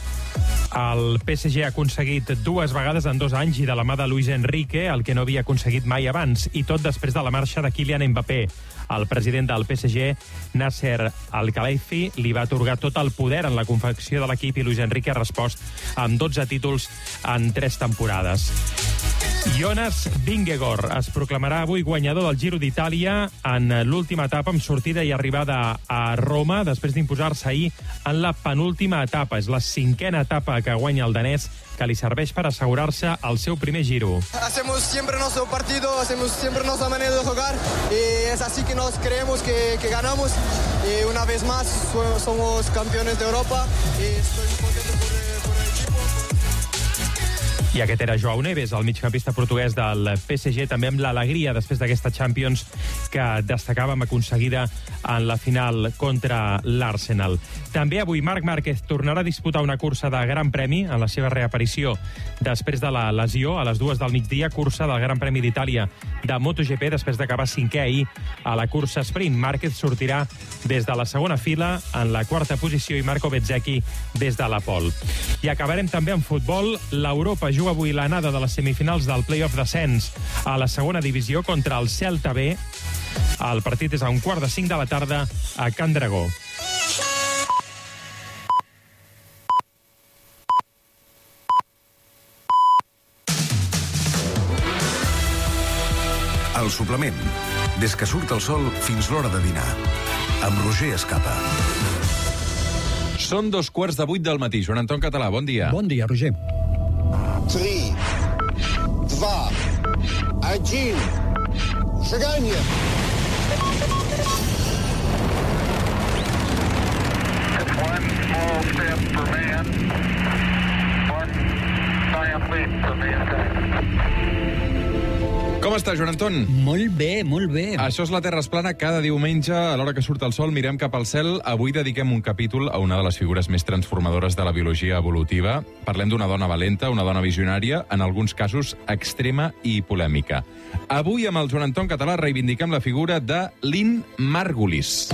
El P S G ha aconseguit dues vegades en dos anys i de la mà de Luis Enrique, el que no havia aconseguit mai abans, i tot després de la marxa de Kylian Mbappé. El president del P S G, Nasser Al-Khelaifi, li va atorgar tot el poder en la confecció de l'equip i Luis Enrique ha respost amb dotze títols en tres temporades. Jonas Vingegaard es proclamarà avui guanyador del Giro d'Itàlia en l'última etapa amb sortida i arribada a Roma després d'imposar-se ahir en la penúltima etapa. És la cinquena etapa que guanya el danès, que li serveix per assegurar-se el seu primer Giro. Hacemos siempre nuestro partido, hacemos siempre nuestra manera de jugar y es así que nos creemos que, que ganamos y una vez más somos campeones de Europa y estoy muy contento por, por el equipo. I aquest era Joao Neves, el migcampista portuguès del P S G, també amb l'alegria després d'aquesta Champions que destacàvem aconseguida en la final contra l'Arsenal. També avui Marc Márquez tornarà a disputar una cursa de Gran Premi en la seva reaparició després de la lesió a les dues del migdia, cursa del Gran Premi d'Itàlia de MotoGP després d'acabar cinquè ahir a la cursa sprint. Márquez sortirà des de la segona fila en la quarta posició i Marco Bezzecchi des de la pole. I acabarem també amb futbol. L'Europa juga avui l'anada de les semifinals del play-off d'ascens a la segona divisió contra el Celta B. El partit és a un quart de cinc de la tarda a Can Dragó. El suplement. Des que surt el sol fins l'hora de dinar. Amb Roger Escapa. Són dos quarts de vuit del matí. Joan Anton Català, bon dia. Bon dia, Roger. Три, два, один. Шагание. One small step for man. One giant leap for mankind. Com està, Joan Anton? Molt bé, molt bé. Això és La Terra es plana. Cada diumenge, a l'hora que surt el sol, mirem cap al cel. Avui dediquem un capítol a una de les figures més transformadores de la biologia evolutiva. Parlem d'una dona valenta, una dona visionària, en alguns casos extrema i polèmica. Avui, amb el Joan Anton Català, reivindiquem la figura de Lynn Margulis.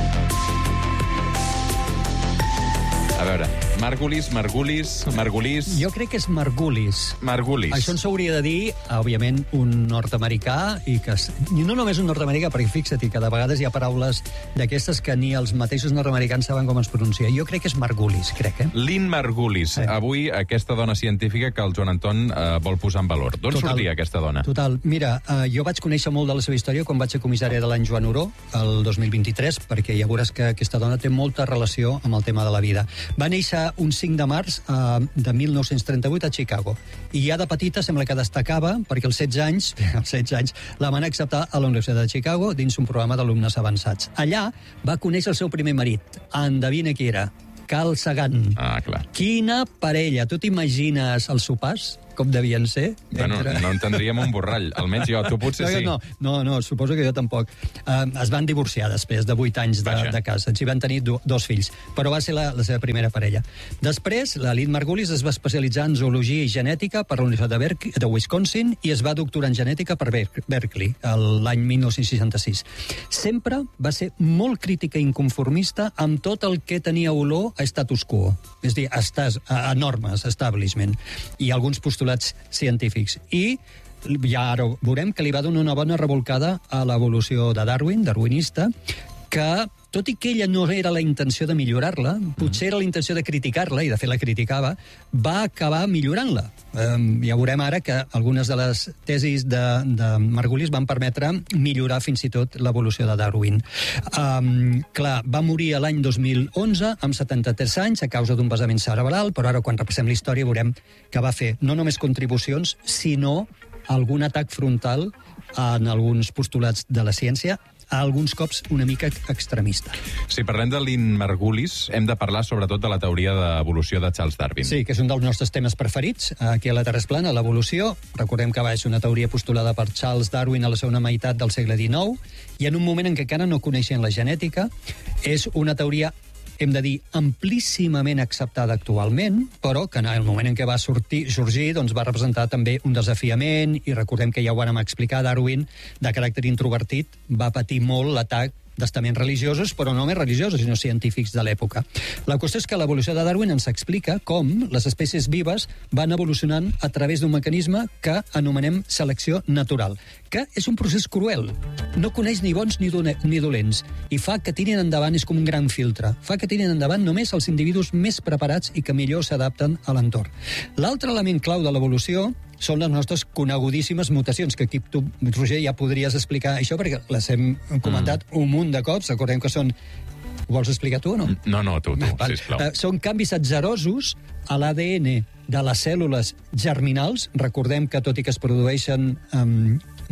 A veure, Margulis, Margulis, Margulis... Jo crec que és Margulis. Margulis. Això ens hauria de dir, òbviament, un nord-americà, i que i no només un nord-americà, perquè fixa't que de vegades hi ha paraules d'aquestes que ni els mateixos nord-americans saben com es pronuncia. Jo crec que és Margulis, crec, eh? Lynn Margulis. Sí. Avui, aquesta dona científica que el Joan Anton eh, vol posar en valor. D'on sortia aquesta dona? Total. Mira, eh, jo vaig conèixer molt de la seva història quan vaig ser comissària de l'any Joan Oró, el dos mil vint-i-tres, perquè ja veuràs que aquesta dona té molta relació amb el tema de la vida. Va néixer un cinc de març eh, de mil nou-cents trenta-vuit a Chicago. I ja de petita sembla que destacava perquè als setze anys, als setze anys la van acceptar a la Universitat de Chicago dins un programa d'alumnes avançats. Allà va conèixer el seu primer marit. Endevina qui era. Carl Sagan. Ah, clar. Quina parella. Tu t'imagines els sopars? Com devien ser? Bueno, entre... no entendríem un borrall. Almenys jo, tu potser sí. No, no, no, suposo que jo tampoc. Uh, es van divorciar després de vuit anys de, de casa. Ens hi van tenir do, dos fills, però va ser la, la seva primera parella. Després, la Lynn Margulis es va especialitzar en zoologia i genètica per la Universitat de, Berkeley, de Wisconsin i es va doctorar en genètica per Berkeley l'any mil nou-cents seixanta-sis. Sempre va ser molt crítica i inconformista amb tot el que tenia olor a status quo, és a dir, a, a normes, establishment, i alguns postulats científics. I ja ara veurem que li va donar una bona revolcada a l'evolució de Darwin, darwinista, que, tot i que ella no era la intenció de millorar-la, potser era la intenció de criticar-la, i de fet la criticava, va acabar millorant-la. Um, ja veurem ara que algunes de les tesis de, de Margulis van permetre millorar fins i tot l'evolució de Darwin. Um, clar, va morir l'any dos mil onze, amb setanta-tres anys, a causa d'un vessament cerebral, però ara quan repassem la història veurem que va fer no només contribucions, sinó algun atac frontal en alguns postulats de la ciència, a alguns cops una mica extremista. Si parlem de Lynn Margulis, hem de parlar sobretot de la teoria d'evolució de Charles Darwin. Sí, que és un dels nostres temes preferits aquí a la Terra es plana, l'evolució. Recordem que va ser una teoria postulada per Charles Darwin a la segona meitat del segle dinou, i en un moment en què encara no coneixien la genètica. És una teoria, hem de dir, amplíssimament acceptada actualment, però que en el moment en què va sortir, sorgir doncs va representar també un desafiament, i recordem que ja ho vàrem explicar, Darwin, de caràcter introvertit, va patir molt l'atac d'estaments religiosos, però no només religiosos, sinó científics de l'època. La qüestió és que l'evolució de Darwin ens explica com les espècies vives van evolucionant a través d'un mecanisme que anomenem selecció natural, que és un procés cruel. No coneix ni bons ni, ni dolents, i fa que tirin endavant, és com un gran filtre, fa que tirin endavant només els individus més preparats i que millor s'adapten a l'entorn. L'altre element clau de l'evolució són les nostres conegudíssimes mutacions, que aquí tu, Roger, ja podries explicar això, perquè les hem comentat mm. un munt de cops. Recordem que són... Ho vols explicar tu o no? No, no, tu, tu, no, sisplau. Uh, són canvis atzerosos a l'A D N de les cèl·lules germinals. Recordem que, tot i que es produeixen um,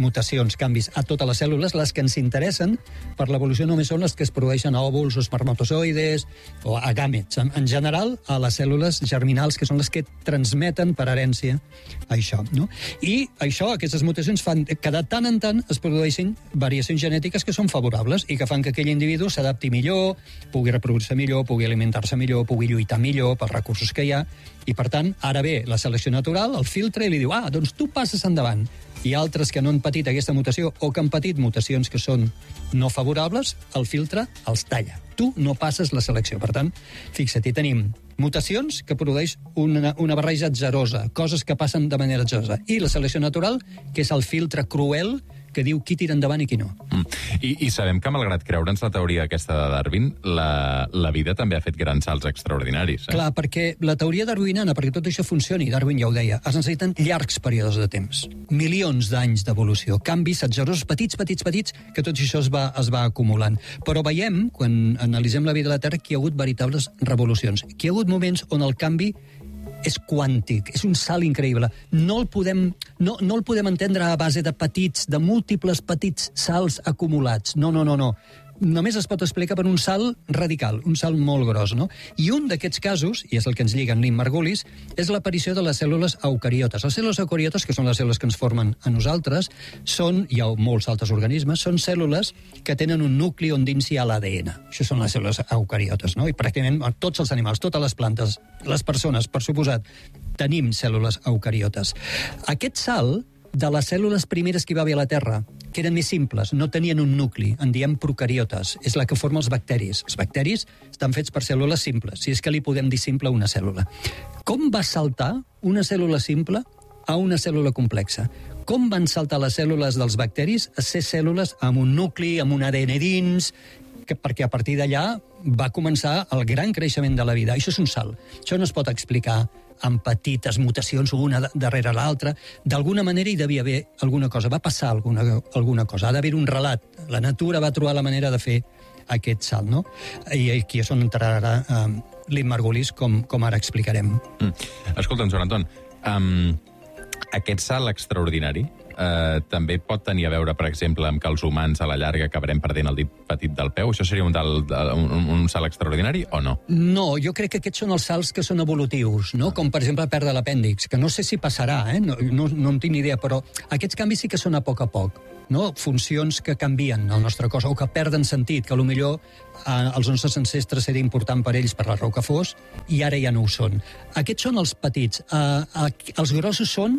mutacions, canvis a totes les cèl·lules. Les que ens interessen per l'evolució només són les que es produeixen a òvuls o espermatozoides o a gàmets. En, en general, a les cèl·lules germinals, que són les que transmeten per herència això. No? I això, aquestes mutacions fan que de tant en tant es produeixin variacions genètiques que són favorables i que fan que aquell individu s'adapti millor, pugui reproduir-se millor, pugui alimentar-se millor, pugui lluitar millor pels recursos que hi ha. I, per tant, ara ve la selecció natural, el filtre, i li diu, ah, doncs tu passes endavant. I altres que no han patit aquesta mutació o que han patit mutacions que són no favorables, el filtre els talla. Tu no passes la selecció. Per tant, fixa't, hi tenim mutacions que produeix una, una barreja atzerosa, coses que passen de manera atzerosa. I la selecció natural, que és el filtre cruel que diu qui tira endavant i qui no. Mm. I, I sabem que, malgrat creure'ns la teoria aquesta de Darwin, la, la vida també ha fet grans salts extraordinaris. Eh? Clar, perquè la teoria darwiniana, perquè tot això funcioni, Darwin ja ho deia, es necessiten llargs períodes de temps, milions d'anys d'evolució, canvis atzerosos petits, petits, petits, que tot això es va, es va acumulant. Però veiem, quan analitzem la vida de la Terra, que hi ha hagut veritables revolucions, que hi ha hagut moments on el canvi és quàntic, és un salt increïble. No el podem, no, no el podem entendre a base de petits, de múltiples petits salts acumulats. No, no, no, no. Només es pot explicar per un salt radical, un salt molt gros, no? I un d'aquests casos, i és el que ens lliga en Lynn Margulis, és l'aparició de les cèl·lules eucariotes. Les cèl·lules eucariotes, que són les cèl·lules que ens formen a nosaltres, són, hi ha molts altres organismes, són cèl·lules que tenen un nucli on dins hi ha l'A D N. Això són les cèl·lules eucariotes, no? I pràcticament tots els animals, totes les plantes, les persones, per suposat, tenim cèl·lules eucariotes. Aquest salt de les cèl·lules primeres que hi va haver a la Terra, que eren més simples, no tenien un nucli, en diem procariotes, és la que forma els bacteris. Els bacteris estan fets per cèl·lules simples, si és que li podem dir simple a una cèl·lula. Com va saltar una cèl·lula simple a una cèl·lula complexa? Com van saltar les cèl·lules dels bacteris a ser cèl·lules amb un nucli, amb un A D N dins, que, perquè a partir d'allà va començar el gran creixement de la vida. Això és un salt. Això no es pot explicar amb petites mutacions una darrere l'altra. D'alguna manera hi devia haver alguna cosa, va passar alguna, alguna cosa, ha d'haver un relat. La natura va trobar la manera de fer aquest salt, no? I aquí és on entrarà uh, Lynn Margulis, com, com ara explicarem. Mm. Escolta'm, Joan Anton, um, aquest salt extraordinari eh, també pot tenir a veure, per exemple, amb que els humans a la llarga acabarem perdent el dit petit del peu? Això seria un, del, un, un salt extraordinari o no? No, jo crec que aquests són els salts que són evolutius, no? Com, per exemple, perdre l'apèndix, que no sé si passarà, eh? no, no, no en tinc ni idea, però aquests canvis sí que són a poc a poc. No? Funcions que canvien el nostre cos o que perden sentit, que potser eh, els nostres ancestres era important per ells per la raó que fos, i ara ja no ho són. Aquests són els petits. Eh, eh, els grossos són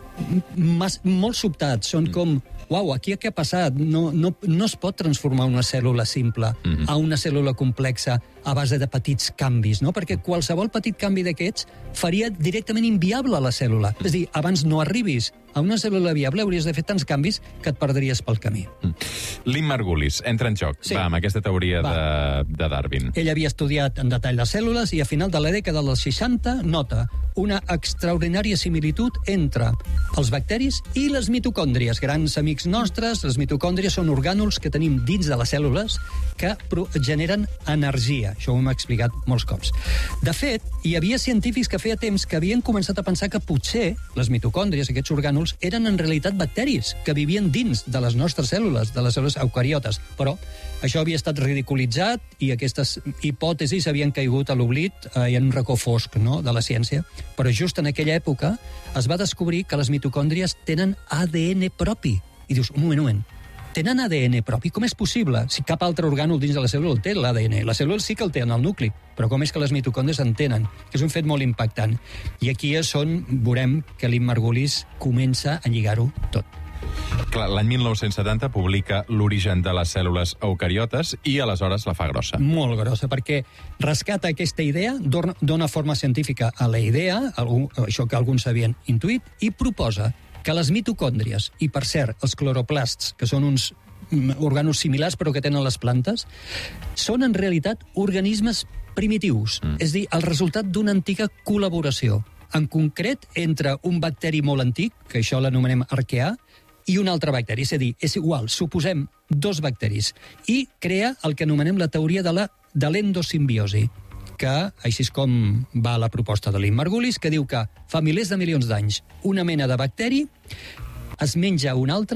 mas, molt sobtats, són com, uau, aquí què ha passat? No, no, no es pot transformar una cèl·lula simple mm-hmm. a una cèl·lula complexa a base de petits canvis, no? Perquè qualsevol petit canvi d'aquests faria directament inviable la cèl·lula. És a dir, abans no arribis a una cèl·lula viable hauries de fer tants canvis que et perdries pel camí. Mm. Lynn Margulis entra en joc, sí. va, amb aquesta teoria de, de Darwin. Ell havia estudiat en detall les cèl·lules i a final de la dècada dels seixanta nota una extraordinària similitud entre els bacteris i les mitocòndries, grans amics nostres. Les mitocòndries són orgànuls que tenim dins de les cèl·lules que generen energia. Això ho hem explicat molts cops. De fet, hi havia científics que feia temps que havien començat a pensar que potser les mitocòndries, aquests orgànuls, eren en realitat bacteris que vivien dins de les nostres cèl·lules, de les cèl·lules eucariotes. Però això havia estat ridiculitzat i aquestes hipòtesis havien caigut a l'oblit eh, i en un racó fosc, no?, de la ciència. Però just en aquella època es va descobrir que les mitocòndries tenen A D N propi. I dius, un moment, un moment, tenen A D N propi? Com és possible? Si cap altre orgànul dins de la cèl·lula el té, l'A D N. La cèl·lula sí que el té en el nucli, però com és que les mitocòndries en tenen? És un fet molt impactant. I aquí és on veurem que Lynn Margulis comença a lligar-ho tot. Clar, l'any mil nou-cents setanta publica L'origen de les cèl·lules eucariotes i aleshores la fa grossa. Molt grossa, perquè rescata aquesta idea, dona forma científica a la idea, això que alguns havien intuït, i proposa que les mitocòndries, i per cert, els cloroplasts, que són uns orgànuls similars però que tenen les plantes, són en realitat organismes primitius, mm. és a dir, el resultat d'una antiga col·laboració, en concret entre un bacteri molt antic, que això l'anomenem arqueà, i un altre bacteri, és a dir, és igual, suposem dos bacteris, i crea el que anomenem la teoria de la de l'endosimbiosi, que, així és com va la proposta de Lynn Margulis, que diu que fa milers de milions d'anys una mena de bacteri es menja un altre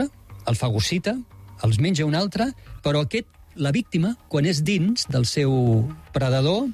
el fagocita, els menja un altre, però aquest, la víctima, quan és dins del seu predador,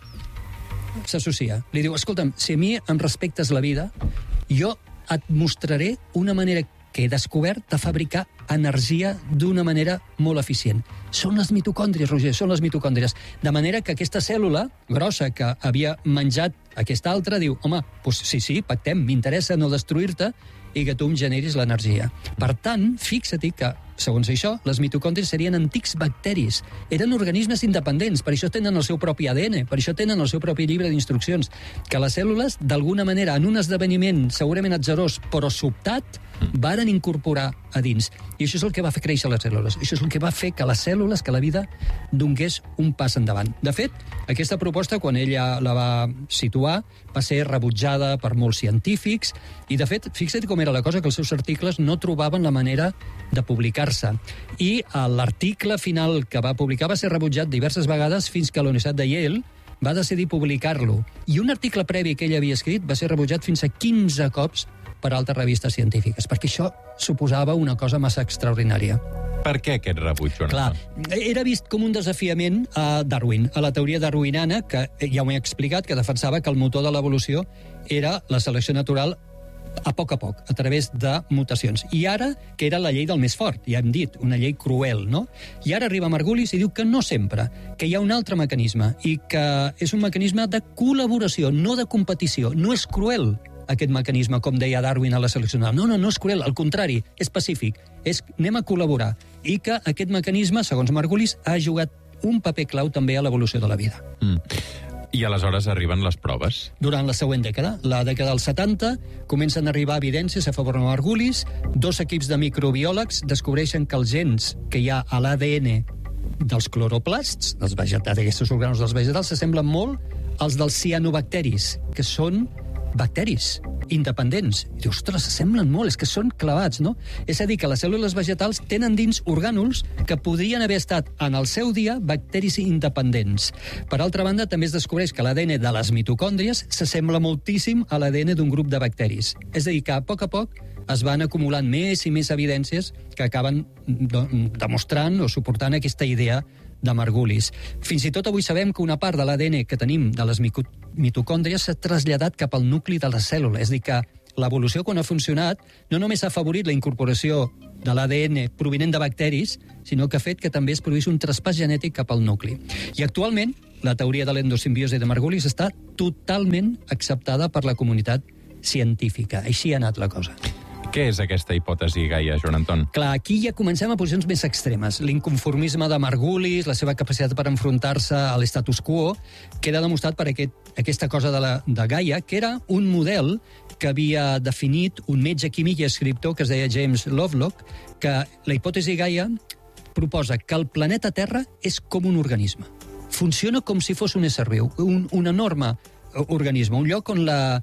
s'associa. Li diu, escolta'm, si a mi em respectes la vida, jo et mostraré una manera que he descobert de fabricar energia d'una manera molt eficient. Són les mitocòndries, Roger, són les mitocòndries. De manera que aquesta cèl·lula grossa que havia menjat aquesta altra diu, home, doncs sí, sí, pactem, m'interessa no destruir-te i que tu em generis l'energia. Per tant, fixa-t'hi que, segons això, les mitocòndries serien antics bacteris. Eren organismes independents, per això tenen el seu propi A D N, per això tenen el seu propi llibre d'instruccions. Que les cèl·lules, d'alguna manera, en un esdeveniment segurament atzarós, però sobtat, varen incorporar a dins. I això és el que va fer créixer les cèl·lules. Això és el que va fer que les cèl·lules, que la vida, donés un pas endavant. De fet, aquesta proposta, quan ella la va situar, va ser rebutjada per molts científics i, de fet, fixa't com era la cosa, que els seus articles no trobaven la manera de publicar-se. I l'article final que va publicar va ser rebutjat diverses vegades fins que la Universitat de Yale va decidir publicar-lo. I un article previ que ell havia escrit va ser rebutjat fins a quinze cops per altres revistes científiques, perquè això suposava una cosa massa extraordinària. Per què aquest rebuig, Jonathan? Clar, era vist com un desafiament a Darwin, a la teoria darwiniana, que ja ho he explicat, que defensava que el motor de l'evolució era la selecció natural a poc a poc, a través de mutacions. I ara, que era la llei del més fort, ja hem dit, una llei cruel, no? I ara arriba Margulis i diu que no sempre, que hi ha un altre mecanisme, i que és un mecanisme de col·laboració, no de competició. No és cruel, aquest mecanisme, com deia Darwin a la selecció natural. No, no, no és cruel, al contrari, és pacífic. És, anem a col·laborar. I que aquest mecanisme, segons Margulis, ha jugat un paper clau també a l'evolució de la vida. Mm. I aleshores arriben les proves? Durant la següent dècada, la dècada dels setanta, comencen a arribar evidències a favor de Margulis. Dos equips de microbiòlegs descobreixen que els gens que hi ha a l'A D N dels cloroplasts, dels vegetals, d'aquests orgànuls dels vegetals, s'assemblen molt als dels cianobacteris, que són bacteris independents. I dius, ostres, s'assemblen molt, és que són clavats, no? És a dir, que les cèl·lules vegetals tenen dins orgànuls que podrien haver estat, en el seu dia, bacteris independents. Per altra banda, també es descobreix que l'A D N de les mitocòndries s'assembla moltíssim a l'A D N d'un grup de bacteris. És a dir, que a poc a poc es van acumulant més i més evidències que acaben demostrant o suportant aquesta idea de Margulis. Fins i tot avui sabem que una part de l'A D N que tenim de les mitocòndries s'ha traslladat cap al nucli de la cèl·lula. És a dir, que l'evolució, quan ha funcionat, no només ha afavorit la incorporació de l'A D N provinent de bacteris, sinó que ha fet que també es produís un traspàs genètic cap al nucli. I actualment, la teoria de l'endosimbiosi de Margulis està totalment acceptada per la comunitat científica. Així ha anat la cosa. Què és aquesta hipòtesi, Gaia, Joan Anton? Clar, aquí ja comencem a posicions més extremes. L'inconformisme de Margulis, la seva capacitat per enfrontar-se a l'estatus quo, queda demostrat per aquest, aquesta cosa de, la, de Gaia, que era un model que havia definit un metge químic i escriptor que es deia James Lovelock, que la hipòtesi Gaia proposa que el planeta Terra és com un organisme. Funciona com si fos un ésser viu, un, un enorme organisme, un lloc on la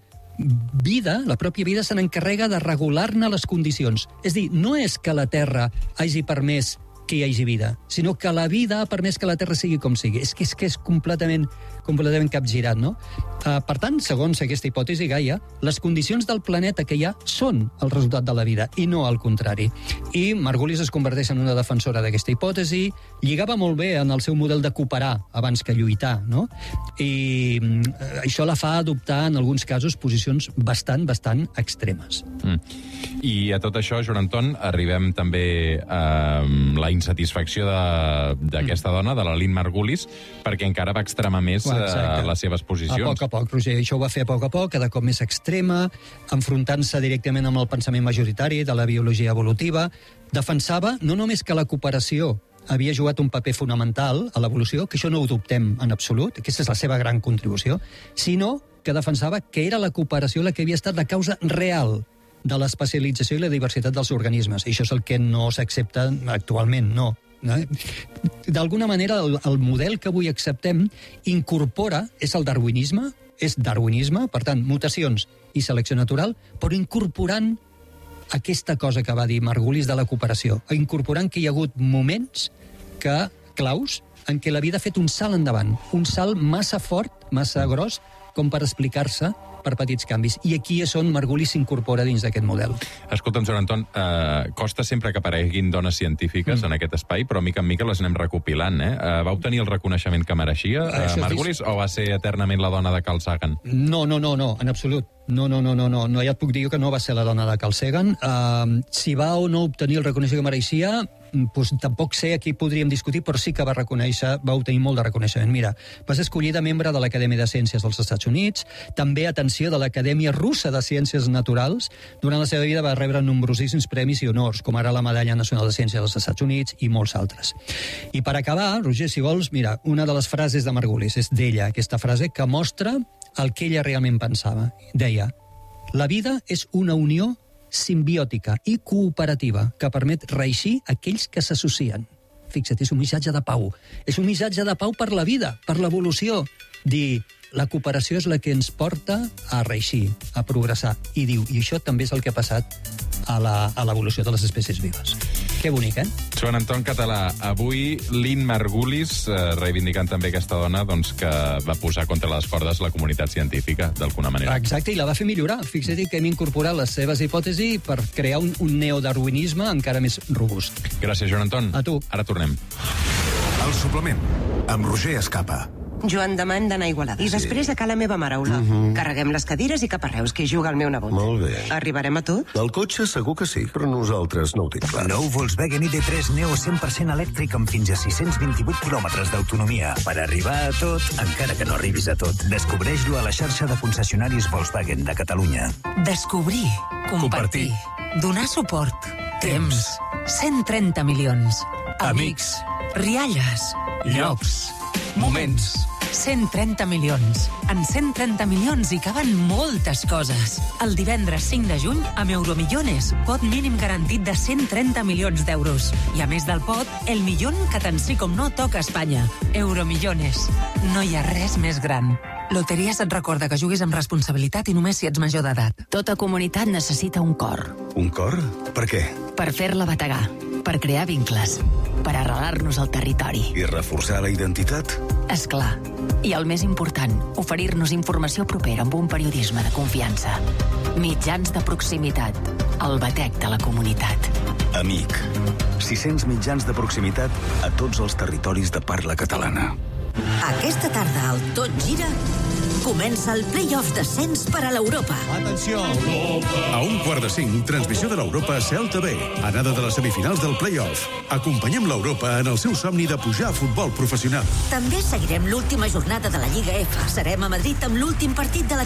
vida, la pròpia vida, se n'encarrega de regular-ne les condicions. És a dir, no és que la Terra hagi permès que hi hagi vida, sinó que la vida ha permès que la Terra sigui com sigui. És que és, que és completament, completament capgirat, no? Uh, per tant, segons aquesta hipòtesi Gaia, les condicions del planeta que hi ha són el resultat de la vida, i no al contrari. I Margulis es converteix en una defensora d'aquesta hipòtesi, lligava molt bé en el seu model de cooperar abans que lluitar, no? I uh, això la fa adoptar, en alguns casos, posicions bastant, bastant extremes. Mm. I a tot això, Joan Anton, arribem també a la insatisfacció d'aquesta dona, de la Lynn Margulis, perquè encara va extremar més uh, les seves posicions. A poc a poc, Roger. Això ho va fer a poc a poc, cada cop més extrema, enfrontant-se directament amb el pensament majoritari de la biologia evolutiva. Defensava no només que la cooperació havia jugat un paper fonamental a l'evolució, que això no ho dubtem en absolut, aquesta és la seva gran contribució, sinó que defensava que era la cooperació la que havia estat la causa real de l'especialització i la diversitat dels organismes. I això és el que no s'accepta actualment, no. D'alguna manera, el, el model que avui acceptem incorpora, és el darwinisme, és darwinisme, per tant, mutacions i selecció natural, però incorporant aquesta cosa que va dir Margulis de la cooperació, incorporant que hi ha hagut moments que, claus, en què la vida ha fet un salt endavant, un salt massa fort, massa gros, com per explicar-se per petits canvis. I aquí és on Margulis s'incorpora dins d'aquest model. Escolta'm, Joan Anton, eh, costa sempre que apareguin dones científiques mm. en aquest espai, però mica en mica les anem recopilant, eh? eh va obtenir el reconeixement que mereixia, eh, Margulis, o va ser eternament la dona de Carl Sagan? No, no, no, no, en absolut. No, no, no, no, no, no, ja et puc dir que no va ser la dona de Carl Sagan. Uh, si va o no obtenir el reconeixement que mereixia, doncs tampoc sé, aquí podríem discutir, però sí que va reconèixer, va obtenir molt de reconeixement. Mira, va ser escollida membre de l'Acadèmia de Ciències dels Estats Units, també, atenció, de l'Acadèmia Russa de Ciències Naturals. Durant la seva vida va rebre nombrosíssims premis i honors, com ara la Medalla Nacional de Ciència dels Estats Units i molts altres. I per acabar, Roger, si vols, mira, una de les frases de Margulis és d'ella, aquesta frase que mostra el que ella realment pensava. Deia: la vida és una unió simbiòtica i cooperativa que permet reeixir aquells que s'associen. Fixa't, és un missatge de pau. És un missatge de pau per la vida, per l'evolució. Dir, la cooperació és la que ens porta a reeixir, a progressar. I diu, i això també és el que ha passat a l'evolució de les espècies vives. Que bonic, eh? Joan Anton Català, avui Lynn Margulis, eh, reivindicant també aquesta dona doncs, que va posar contra les cordes la comunitat científica, d'alguna manera. Exacte, i la va fer millorar. Fixa't que hem incorporat les seves hipòtesis per crear un, un neodarwinisme encara més robust. Gràcies, Joan Anton. A tu. Ara tornem. El suplement, amb Roger Escapa. Joan Damant d'anar a Igualada. I Sí. després a ca la meva Maraula. Mhm. Carreguem les cadires i cap a Reus, que hi juga el meu nebot. Molt bé. Arribarem a tot? El cotxe segur que sí, però nosaltres no ho tinc clar. Nou Volkswagen I D tres Neo cent per cent elèctric amb fins a sis-cents vint-i-vuit quilòmetres d'autonomia. Per arribar a tot, encara que no arribis a tot. Descobreix-lo a la xarxa de concessionaris Volkswagen de Catalunya. Descobrir, compartir, donar suport, temps, cent trenta milions, amics, rialles, llops, moments, cent trenta milions. En cent trenta milions hi caben moltes coses. El divendres cinc de juny, amb Euromillones, pot mínim garantit de cent trenta milions d'euros. I a més del pot, el millón que tant sí com no toca a Espanya. Euromillones. No hi ha res més gran. Loteries et recorda que juguis amb responsabilitat i només si ets major d'edat. Tota comunitat necessita un cor. Un cor? Per què? Per fer-la bategar, per crear vincles, per arrelar-nos al territori. I reforçar la identitat? És clar. I el més important, oferir-nos informació propera amb un periodisme de confiança. Mitjans de proximitat. El batec de la comunitat. Amic. sis-cents mitjans de proximitat a tots els territoris de parla catalana. Aquesta tarda al Tot Gira comença el play-off d'ascens per a l'Europa. Atenció! A un quart de cinc, transmissió de l'Europa Celta B. Anada de les semifinals del play-off. Acompanyem l'Europa en el seu somni de pujar a futbol professional. També seguirem l'última jornada de la Lliga F. Serem a Madrid amb l'últim partit de la